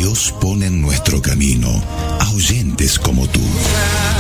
Dios pone en nuestro camino a oyentes como tú.